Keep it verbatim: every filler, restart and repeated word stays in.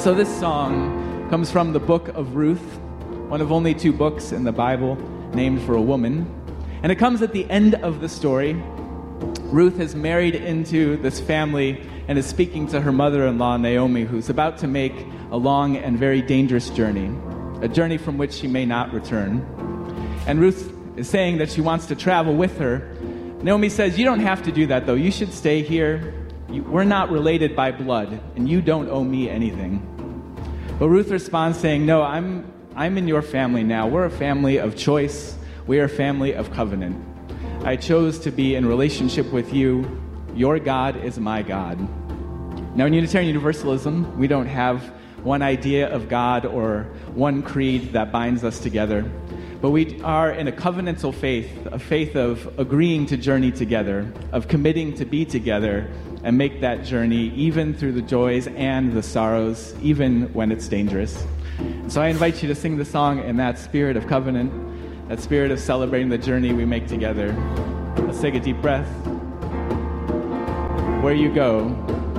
So this song comes from the book of Ruth, one of only two books in the Bible named for a woman. And it comes at the end of the story. Ruth has married into this family and is speaking to her mother-in-law, Naomi, who's about to make a long and very dangerous journey, a journey from which she may not return. And Ruth is saying that she wants to travel with her. Naomi says, "You don't have to do that, though. You should stay here. You, we're not related by blood, and you don't owe me anything." But Ruth responds saying, "No, I'm I'm in your family now. We're a family of choice. We are a family of covenant. I chose to be in relationship with you. Your God is my God." Now, in Unitarian Universalism, we don't have one idea of God or one creed that binds us together. But we are in a covenantal faith, a faith of agreeing to journey together, of committing to be together and make that journey even through the joys and the sorrows, even when it's dangerous. So I invite you to sing the song in that spirit of covenant, that spirit of celebrating the journey we make together. Let's take a deep breath. Where you go,